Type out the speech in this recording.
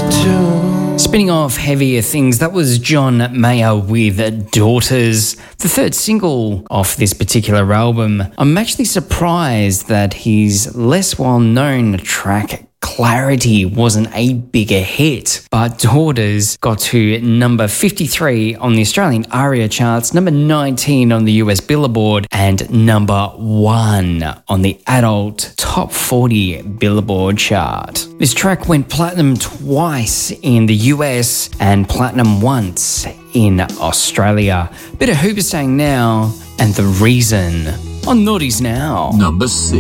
Spinning off heavier things, that was John Mayer with Daughters, the third single off this particular album. I'm actually surprised that his less well-known track Clarity wasn't a bigger hit, but Daughters got to number 53 on the Australian ARIA charts, number 19 on the US Billboard, and number 1 on the adult top 40 Billboard chart. This track went platinum twice in the US and platinum once in Australia. Bit of Hoobastank now, and The Reason on Naughties Now. Number 6.